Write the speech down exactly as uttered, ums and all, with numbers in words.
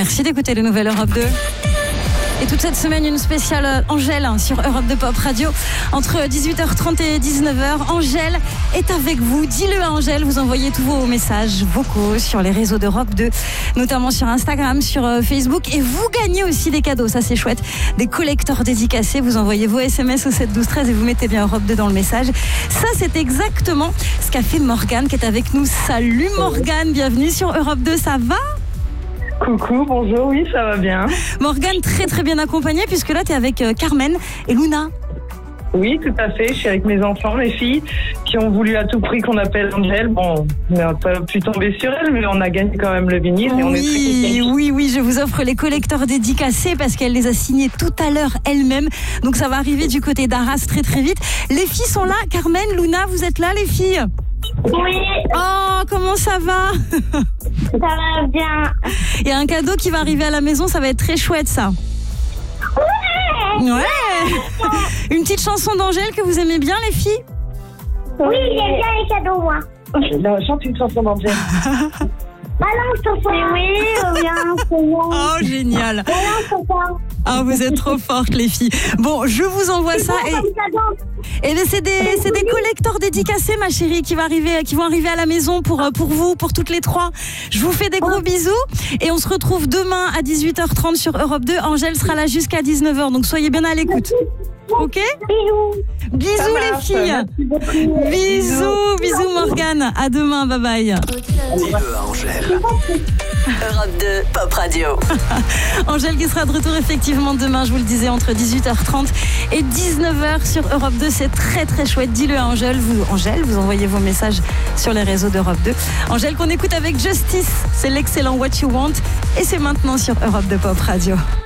Merci d'écouter les nouvelles Europe deux. Et toute cette semaine, une spéciale Angèle sur Europe deux Pop Radio. Entre dix-huit heures trente et dix-neuf heures, Angèle est avec vous. Dis-le à Angèle, vous envoyez tous vos messages vocaux sur les réseaux d'Europe deux, notamment sur Instagram, sur Facebook. Et vous gagnez aussi des cadeaux, ça c'est chouette. Des collecteurs dédicacés, vous envoyez vos S M S au sept douze treize et vous mettez bien Europe deux dans le message. Ça, c'est exactement ce qu'a fait Morgane qui est avec nous. Salut Morgane, bienvenue sur Europe deux, ça va ? Coucou, bonjour, oui, ça va bien. Morgane, très très bien accompagnée, puisque là, tu es avec euh, Carmen et Luna. Oui, tout à fait, je suis avec mes enfants, mes filles, qui ont voulu à tout prix qu'on appelle Angèle. Bon, on n'a pas pu tomber sur elle, mais on a gagné quand même le vinyle. Oui, et on est très contents. oui, oui, je vous offre les collecteurs dédicacés, parce qu'elle les a signés tout à l'heure elle-même. Donc ça va arriver du côté d'Arras très très vite. Les filles sont là, Carmen, Luna, vous êtes là les filles ? Oui. Oh, comment ça va ? Ça va bien. Il y a un cadeau qui va arriver à la maison, ça va être très chouette ça. Ouais. Ouais. Une petite chanson d'Angèle que vous aimez bien les filles ? Oui, j'aime bien les cadeaux, moi. Là, chante une chanson d'Angèle. Balance ton poing. Oui, bien, c'est bon. Oh, génial. Balance ton poing. Ah, vous êtes trop fortes les filles. Bon, je vous envoie ça et... Et bien, c'est des, c'est des collecteurs dédicacés, ma chérie, qui, va arriver, qui vont arriver à la maison pour, pour vous, pour toutes les trois. Je vous fais des gros bisous et on se retrouve demain à dix-huit heures trente sur Europe deux. Angèle sera là jusqu'à dix-neuf heures, donc soyez bien à l'écoute. Ok ? Bisous. Bisous les filles. Bisous, bisous Morgane. À demain, bye bye. Dis-le à Angèle. Europe deux Pop Radio. Angèle qui sera de retour effectivement demain, je vous le disais, entre dix-huit heures trente et dix-neuf heures sur Europe deux. C'est très très chouette. Dis-le à Angèle. Vous, Angèle, vous envoyez vos messages sur les réseaux d'Europe deux. Angèle qu'on écoute avec Justice. C'est l'excellent What You Want. Et c'est maintenant sur Europe deux Pop Radio.